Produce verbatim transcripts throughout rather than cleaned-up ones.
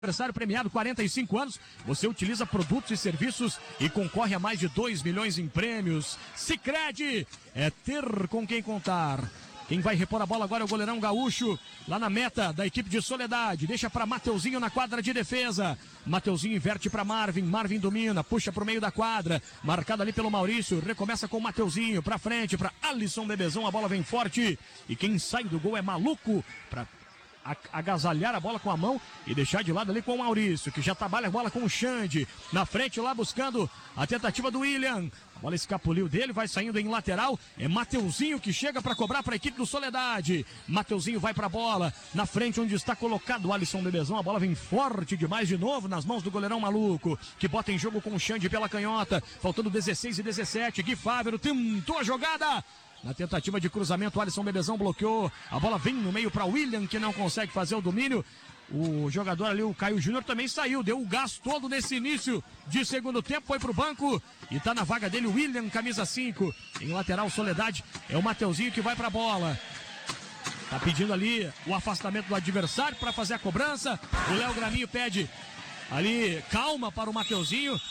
Aniversário premiado, quarenta e cinco anos, você utiliza produtos e serviços e concorre a mais de dois milhões em prêmios. Sicredi é ter com quem contar. Quem vai repor a bola agora é o goleirão Gaúcho, lá na meta da equipe de Soledade. Deixa para Mateuzinho na quadra de defesa. Mateuzinho inverte para Marvin, Marvin domina, puxa pro meio da quadra, marcado ali pelo Maurício, recomeça com o Mateuzinho, pra frente, para Alisson Bebezão, a bola vem forte, e quem sai do gol é Maluco, para agasalhar a bola com a mão e deixar de lado ali com o Maurício, que já trabalha a bola com o Xande, na frente lá buscando a tentativa do William, a bola escapuliu dele, vai saindo em lateral, é Mateuzinho que chega para cobrar para a equipe do Soledade. Mateuzinho vai para a bola, na frente onde está colocado o Alisson Bebezão, a bola vem forte demais de novo nas mãos do goleirão Maluco, que bota em jogo com o Xande pela canhota, faltando dezesseis e dezessete, Gui Fávero tentou a jogada, na tentativa de cruzamento, o Alisson Bebezão bloqueou. A bola vem no meio para o William, que não consegue fazer o domínio. O jogador ali, o Caio Júnior, também saiu. Deu o gás todo nesse início de segundo tempo. Foi pro banco e tá na vaga dele o William, camisa cinco. Em lateral, Soledade, é o Mateuzinho que vai pra bola. Tá pedindo ali o afastamento do adversário para fazer a cobrança. O Léo Graminho pede ali calma para o Mateuzinho.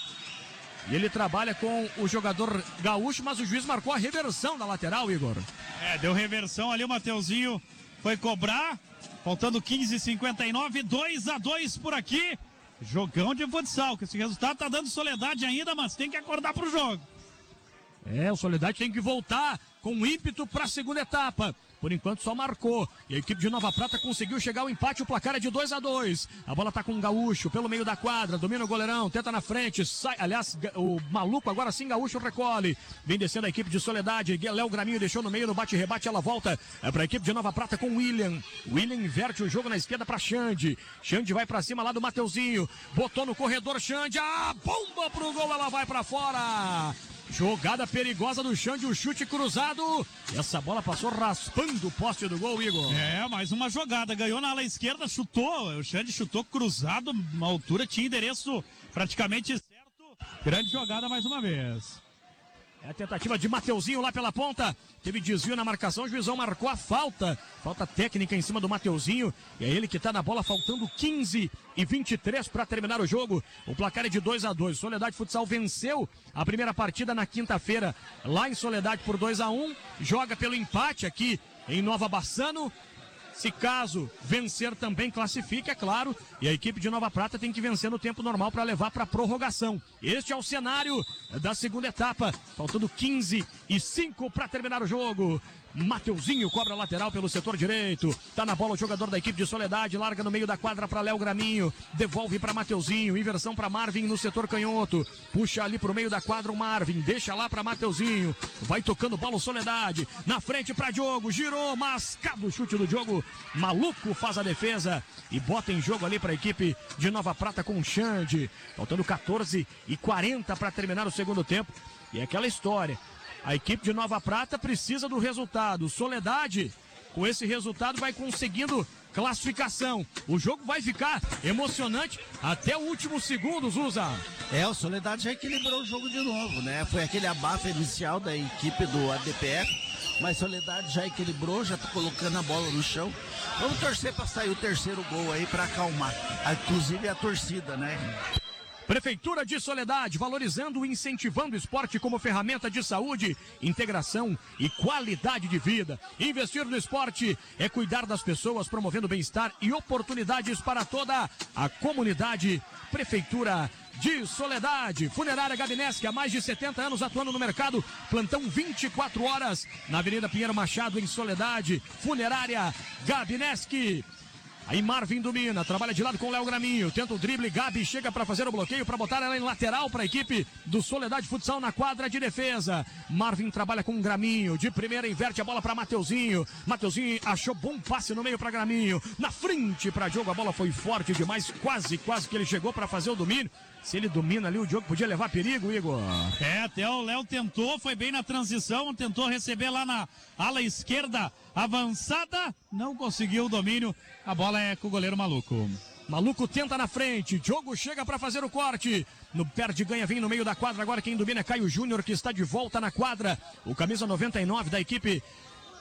E ele trabalha com o jogador Gaúcho, mas o juiz marcou a reversão da lateral, Igor. É, deu reversão ali, o Mateuzinho foi cobrar, faltando quinze e cinquenta e nove, dois a dois por aqui. Jogão de futsal, que esse resultado tá dando Soledade ainda, mas tem que acordar pro jogo. É, o Soledade tem que voltar com ímpeto para a segunda etapa. Por enquanto só marcou. E a equipe de Nova Prata conseguiu chegar ao empate. O placar é de dois a dois. A bola tá com o Gaúcho pelo meio da quadra. Domina o goleirão, tenta na frente. Sai, aliás, o Maluco agora sim, Gaúcho recolhe. Vem descendo a equipe de Soledade. Léo Graminho deixou no meio, no bate-rebate. Ela volta é para a equipe de Nova Prata com o William. William inverte o jogo na esquerda para Xande. Xande vai para cima lá do Mateuzinho. Botou no corredor Xande. Ah, bomba pro gol, ela vai para fora. Jogada perigosa do Xande, o chute cruzado. Essa bola passou raspando o poste do gol, Igor. É, mais uma jogada. Ganhou na ala esquerda, chutou. O Xande chutou cruzado, uma altura, tinha endereço praticamente certo. Grande jogada mais uma vez. É a tentativa de Mateuzinho lá pela ponta. Teve desvio na marcação, o juizão marcou a falta. Falta técnica em cima do Mateuzinho. E é ele que tá na bola, faltando quinze e vinte e três para terminar o jogo. O placar é de dois a dois. Soledade Futsal venceu a primeira partida na quinta-feira lá em Soledade por dois a um. Joga pelo empate aqui em Nova Bassano. Se caso vencer também classifica, é claro, e a equipe de Nova Prata tem que vencer no tempo normal para levar para prorrogação. Este é o cenário da segunda etapa, faltando quinze e cinco para terminar o jogo. Mateuzinho cobra lateral pelo setor direito, tá na bola o jogador da equipe de Soledade, larga no meio da quadra para Léo Graminho, devolve para Mateuzinho, inversão para Marvin no setor canhoto, puxa ali pro meio da quadra o Marvin, deixa lá para Mateuzinho, vai tocando bola o Soledade, na frente para Diogo, girou, mascado o chute do Diogo, Maluco faz a defesa e bota em jogo ali para a equipe de Nova Prata com o Xande, faltando quatorze e quarenta para terminar o segundo tempo, e é aquela história. A equipe de Nova Prata precisa do resultado. Soledade, com esse resultado, vai conseguindo classificação. O jogo vai ficar emocionante até o último segundo, Zuza. É, o Soledade já equilibrou o jogo de novo, né? Foi aquele abafa inicial da equipe do A D P F, mas Soledade já equilibrou, já tá colocando a bola no chão. Vamos torcer para sair o terceiro gol aí para acalmar, inclusive a torcida, né? Prefeitura de Soledade, valorizando e incentivando o esporte como ferramenta de saúde, integração e qualidade de vida. Investir no esporte é cuidar das pessoas, promovendo bem-estar e oportunidades para toda a comunidade. Prefeitura de Soledade, Funerária Gabineschi, há mais de setenta anos atuando no mercado, plantão vinte e quatro horas, na Avenida Pinheiro Machado, em Soledade, Funerária Gabineschi. Aí Marvin domina, trabalha de lado com o Léo Graminho, tenta o drible, Gabi chega para fazer o bloqueio, para botar ela em lateral para a equipe do Soledade Futsal na quadra de defesa. Marvin trabalha com o Graminho, de primeira inverte a bola para Mateuzinho, Mateuzinho achou bom passe no meio para Graminho, na frente para Diogo, a bola foi forte demais, quase, quase que ele chegou para fazer o domínio. Se ele domina ali, o Diogo podia levar perigo, Igor. É, até o Léo tentou, foi bem na transição, tentou receber lá na ala esquerda avançada, não conseguiu o domínio, a bola é com o goleiro Maluco. Maluco tenta na frente, Diogo chega para fazer o corte, no perde ganha, vem no meio da quadra, agora quem domina é Caio Júnior, que está de volta na quadra, o camisa noventa e nove da equipe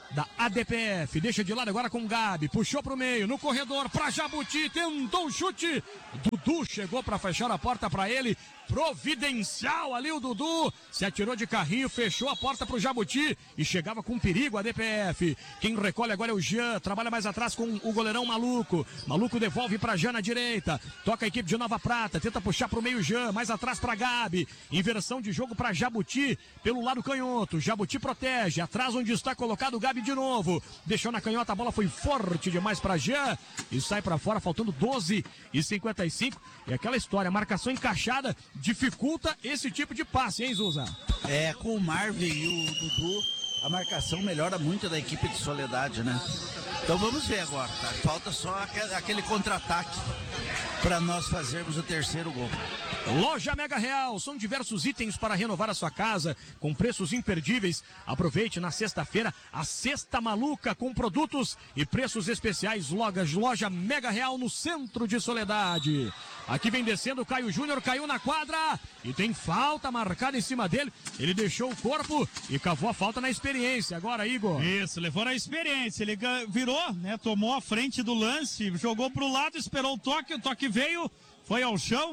da A D P F. Deixa de lado agora com o Gabi. Puxou pro meio, no corredor, pra Jabuti. Tentou o chute. Dudu chegou pra fechar a porta pra ele. Providencial ali o Dudu. Se atirou de carrinho, fechou a porta pro Jabuti. E chegava com perigo a D P F. Quem recolhe agora é o Jean. Trabalha mais atrás com o goleirão Maluco. Maluco devolve pra Jean na direita. Toca a equipe de Nova Prata. Tenta puxar pro meio Jean. Mais atrás pra Gabi. Inversão de jogo pra Jabuti. Pelo lado canhoto. Jabuti protege. Atrás onde está colocado o Gabi de novo. Deixou na canhota. A bola foi forte demais pra Jean. E sai pra fora faltando doze e cinquenta e cinco. E aquela história. Marcação encaixada dificulta esse tipo de passe, hein, Zuza? É, com o Marvin e o Dudu, a marcação melhora muito da equipe de Soledade, né? Então vamos ver agora, tá? Falta só aquele, aquele contra-ataque para nós fazermos o terceiro gol. Loja Mega Real, são diversos itens para renovar a sua casa com preços imperdíveis. Aproveite na sexta-feira a Sexta Maluca com produtos e preços especiais. Lojas, Loja Mega Real no centro de Soledade. Aqui vem descendo o Caio Júnior, caiu na quadra e tem falta marcada em cima dele. Ele deixou o corpo e cavou a falta na experiência. Agora, Igor. Isso, levou na experiência. Ele virou, né? Tomou a frente do lance, jogou pro lado, esperou o toque, o toque veio, foi ao chão.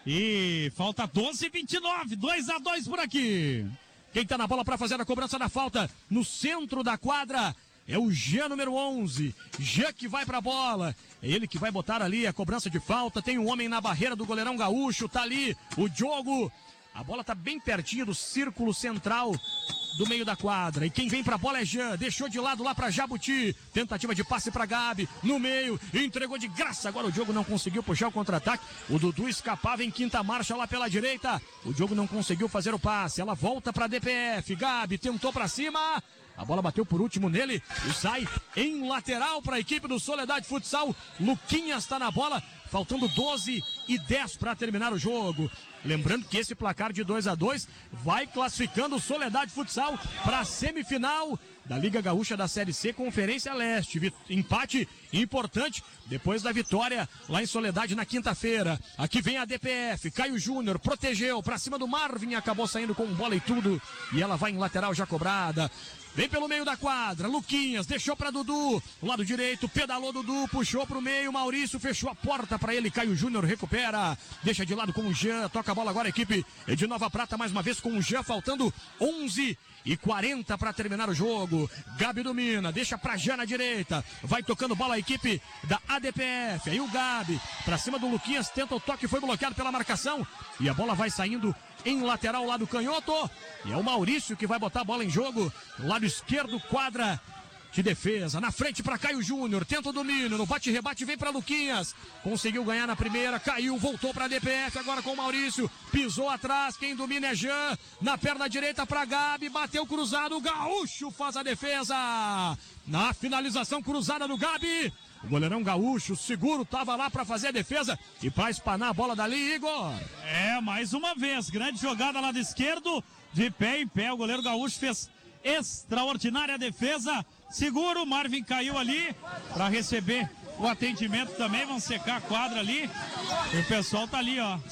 E falta doze e vinte e nove, dois a dois por aqui. Quem tá na bola para fazer a cobrança da falta no centro da quadra é o Jean número onze. Jean que vai pra bola. É ele que vai botar ali a cobrança de falta. Tem um homem na barreira do goleirão gaúcho. Tá ali o Diogo. A bola tá bem pertinho do círculo central do meio da quadra. E quem vem pra bola é Jean. Deixou de lado lá pra Jabuti. Tentativa de passe pra Gabi. No meio. Entregou de graça. Agora o Diogo não conseguiu puxar o contra-ataque. O Dudu escapava em quinta marcha lá pela direita. O Diogo não conseguiu fazer o passe. Ela volta pra D P F. Gabi tentou pra cima. A bola bateu por último nele e sai em lateral para a equipe do Soledade Futsal. Luquinhas está na bola, faltando doze e dez para terminar o jogo. Lembrando que esse placar de dois a dois vai classificando o Soledade Futsal para a semifinal da Liga Gaúcha da Série C, Conferência Leste. Empate importante depois da vitória lá em Soledade na quinta-feira. Aqui vem a D P F, Caio Júnior protegeu para cima do Marvin, acabou saindo com bola e tudo. E ela vai em lateral já cobrada. Vem pelo meio da quadra, Luquinhas, deixou para Dudu, lado direito, pedalou Dudu, puxou pro meio, Maurício fechou a porta para ele, Caio Júnior recupera, deixa de lado com o Jean, toca a bola agora a equipe de Nova Prata mais uma vez com o Jean, faltando onze e quarenta para terminar o jogo. Gabi domina, deixa pra Jean na direita, vai tocando bola a equipe da A D P F, aí o Gabi, pra cima do Luquinhas, tenta o toque, foi bloqueado pela marcação, e a bola vai saindo em lateral lá do canhoto, e é o Maurício que vai botar a bola em jogo, lado esquerdo, quadra de defesa, na frente para Caio Júnior, tenta o domínio, no bate-rebate vem para Luquinhas, conseguiu ganhar na primeira, caiu, voltou para a D P F, agora com o Maurício, pisou atrás, quem domina é Jean, na perna direita para Gabi, bateu cruzado, o Gaúcho faz a defesa, na finalização cruzada do Gabi, o goleirão gaúcho, seguro, tava lá para fazer a defesa e para espanar a bola dali, Igor. É, mais uma vez, grande jogada lado esquerdo, de pé em pé, o goleiro gaúcho fez extraordinária defesa, seguro, Marvin caiu ali para receber o atendimento também, vão secar a quadra ali, e o pessoal tá ali, ó.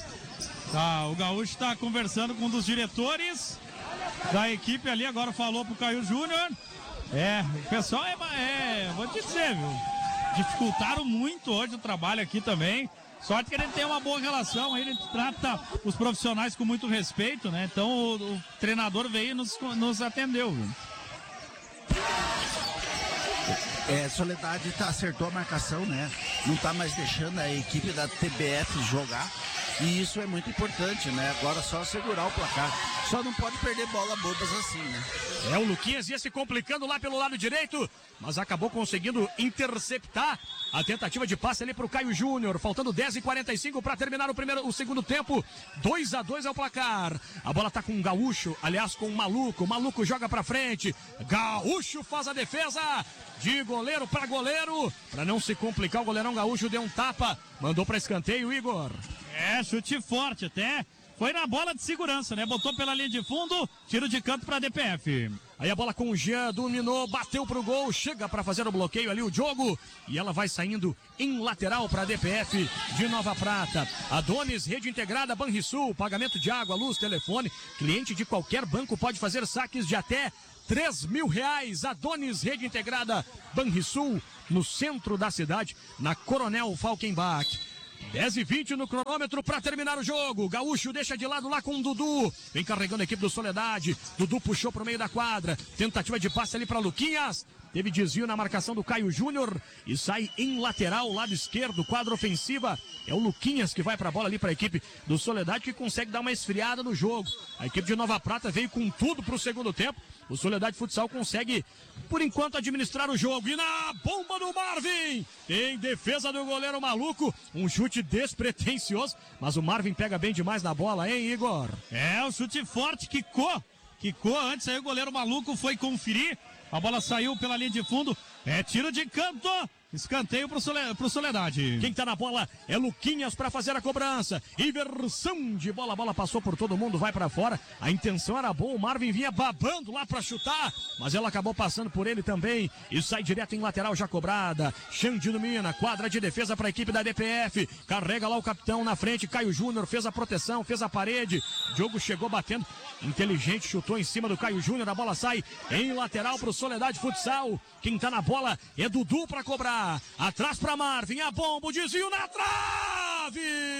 Tá, o gaúcho tá conversando com um dos diretores da equipe ali, agora falou pro Caio Júnior. É, o pessoal é, é, vou te dizer, viu? Dificultaram muito hoje o trabalho aqui também. Sorte que ele tem uma boa relação, ele trata os profissionais com muito respeito, né? Então o, o treinador veio e nos, nos atendeu, viu? É, Soledade tá, acertou a marcação, né? Não tá mais deixando a equipe da T B F jogar. E isso é muito importante, né? Agora só segurar o placar. Só não pode perder bola bobas assim, né? É, o Luquinhas ia se complicando lá pelo lado direito, mas acabou conseguindo interceptar a tentativa de passe ali pro Caio Júnior, faltando dez e quarenta e cinco para terminar o primeiro, o segundo tempo. dois a dois é o placar. A bola tá com o Gaúcho, aliás com o Maluco. O Maluco joga pra frente. Gaúcho faz a defesa de goleiro para goleiro. Para não se complicar, o goleirão Gaúcho deu um tapa, mandou para escanteio, Igor. É, chute forte até. Foi na bola de segurança, né? Botou pela linha de fundo, tiro de canto para a D P F. Aí a bola com o Jean, dominou, bateu pro gol, chega para fazer o bloqueio ali o Diogo. E ela vai saindo em lateral para a D P F de Nova Prata. Adonis, rede integrada, Banrisul, pagamento de água, luz, telefone. Cliente de qualquer banco pode fazer saques de até três mil reais. Adonis, rede integrada, Banrisul, no centro da cidade, na Coronel Falkenbach. dez e vinte no cronômetro para terminar o jogo. Gaúcho deixa de lado lá com o Dudu. Vem carregando a equipe do Soledade. Dudu puxou pro meio da quadra. Tentativa de passe ali para Luquinhas. Teve desvio na marcação do Caio Júnior e sai em lateral, lado esquerdo, quadra ofensiva. É o Luquinhas que vai para a bola ali para a equipe do Soledade, que consegue dar uma esfriada no jogo. A equipe de Nova Prata veio com tudo para o segundo tempo. O Soledade Futsal consegue, por enquanto, administrar o jogo. E na bomba do Marvin, em defesa do goleiro maluco, um chute despretensioso, mas o Marvin pega bem demais na bola, hein, Igor? É, o chute forte, quicou. Quicou antes, aí o goleiro maluco foi conferir. A bola saiu pela linha de fundo. É tiro de canto. Escanteio pro, Sole, pro Soledade. Quem tá na bola é Luquinhas para fazer a cobrança. Inversão de bola. A bola passou por todo mundo, vai para fora. A intenção era boa. O Marvin vinha babando lá para chutar, mas ela acabou passando por ele também. E sai direto em lateral já cobrada. Xande domina. Quadra de defesa para a equipe da D P F. Carrega lá o capitão na frente. Caio Júnior fez a proteção, fez a parede. Diogo chegou batendo. Inteligente, chutou em cima do Caio Júnior. A bola sai em lateral pro Soledade Futsal. Quem tá na bola é Dudu para cobrar. Atrás para Marvin, a bomba, o desvio na trave!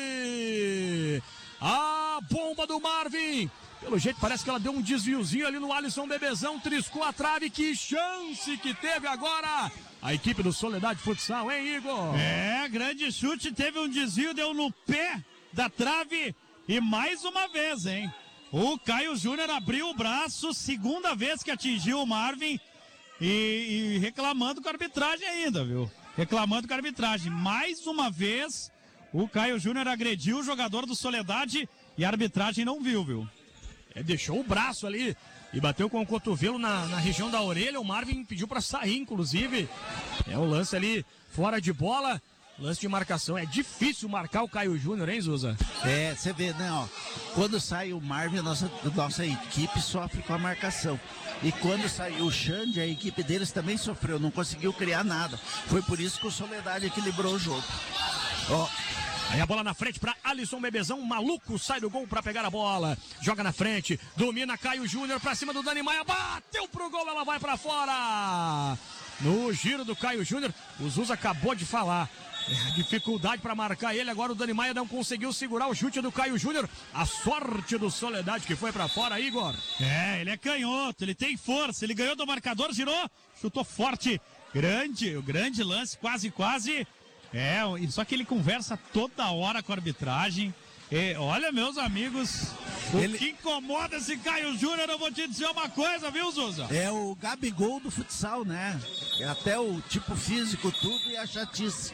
A bomba do Marvin, pelo jeito parece que ela deu um desviozinho ali no Alisson Bebezão, triscou a trave, que chance que teve agora a equipe do Soledade Futsal, hein, Igor? É, grande chute, teve um desvio, deu no pé da trave e mais uma vez, hein? O Caio Júnior abriu o braço, segunda vez que atingiu o Marvin. E, e reclamando com a arbitragem ainda, viu? Reclamando com a arbitragem. Mais uma vez, o Caio Júnior agrediu o jogador do Soledade e a arbitragem não viu, viu? É, deixou o braço ali e bateu com o cotovelo na, na região da orelha. O Marvin pediu para sair, inclusive. É um lance ali fora de bola. Lance de marcação. É difícil marcar o Caio Júnior, hein, Zuza? É, você vê, né, ó. Quando sai o Marvin, a nossa, nossa equipe sofre com a marcação. E quando saiu o Xande, a equipe deles também sofreu, não conseguiu criar nada. Foi por isso que o Soledade equilibrou o jogo. Ó. Aí a bola na frente para Alisson Bebezão, maluco, sai do gol para pegar a bola. Joga na frente, domina Caio Júnior para cima do Dani Maia, bateu pro gol, ela vai para fora. No giro do Caio Júnior, o Zuza acabou de falar. Dificuldade para marcar ele, agora o Dani Maia não conseguiu segurar o chute do Caio Júnior. A sorte do Soledade que foi para fora, Igor. É, ele é canhoto, ele tem força, ele ganhou do marcador, girou, chutou forte, grande, o grande lance, quase, quase. É, só que ele conversa toda hora com a arbitragem. E, olha, meus amigos, o ele... que incomoda esse Caio Júnior, eu vou te dizer uma coisa, viu, Zuza? É o Gabigol do futsal, né? Até o tipo físico, tudo, e a chatice.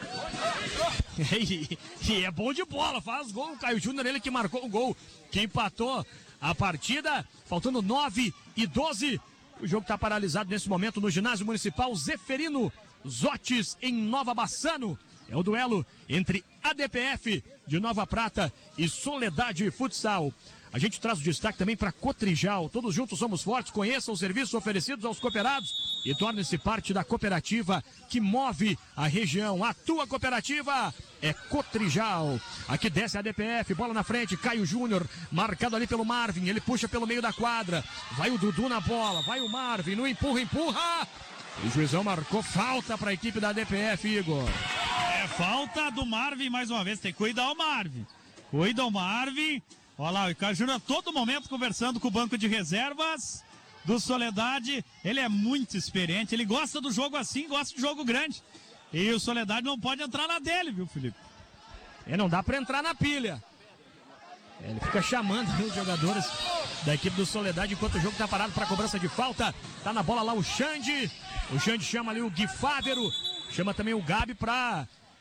e, e é bom de bola, faz gol. O Caio Júnior, ele que marcou o gol, que empatou a partida, faltando nove e doze. O jogo está paralisado nesse momento no ginásio municipal Zeferino Zotes, em Nova Bassano. É o duelo entre a D P F de Nova Prata e Soledade Futsal. A gente traz o destaque também para Cotrijal. Todos juntos somos fortes. Conheça os serviços oferecidos aos cooperados e torne-se parte da cooperativa que move a região. A tua cooperativa é Cotrijal. Aqui desce a D P F, bola na frente, Caio Júnior, marcado ali pelo Marvin. Ele puxa pelo meio da quadra. Vai o Dudu na bola, vai o Marvin, no empurra, empurra. E o juizão marcou falta para a equipe da D P F, Igor. É falta do Marvin mais uma vez, tem que cuidar o Marvin. Cuida o Marvin. Olha lá, o Caio Júnior a todo momento conversando com o banco de reservas do Soledade. Ele é muito experiente, ele gosta do jogo assim, gosta de jogo grande. E o Soledade não pode entrar na dele, viu, Felipe? É, não dá para entrar na pilha. É, ele fica chamando os jogadores da equipe do Soledade enquanto o jogo tá parado para cobrança de falta. Tá na bola lá o Xande. O Xande chama ali o Gui Fávero. Chama também o Gabi para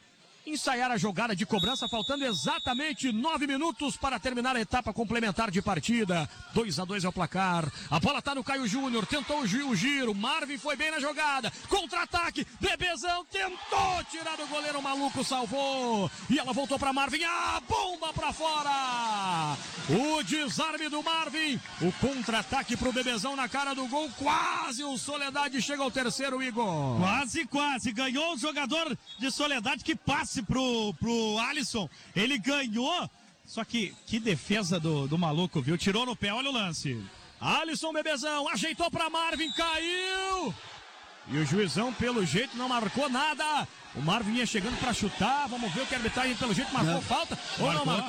ensaiar a jogada de cobrança, faltando exatamente nove minutos para terminar a etapa complementar de partida. dois a dois é o placar. A bola tá no Caio Júnior, tentou o giro, Marvin foi bem na jogada, contra-ataque, Bebezão tentou tirar o goleiro, maluco salvou, e ela voltou para Marvin, a bomba para fora. O desarme do Marvin, o contra-ataque pro Bebezão na cara do gol, quase o Soledade chega ao terceiro, Igor. Quase, quase, ganhou o jogador de Soledade, que passe pro, pro Alisson, ele ganhou, só que que defesa do, do maluco, viu, tirou no pé, olha o lance. Alisson Bebezão, ajeitou para Marvin, caiu, e o juizão pelo jeito não marcou nada. O Marvin ia chegando para chutar, vamos ver o que a arbitragem pelo jeito marcou não. falta, ou Marcou. não marcou.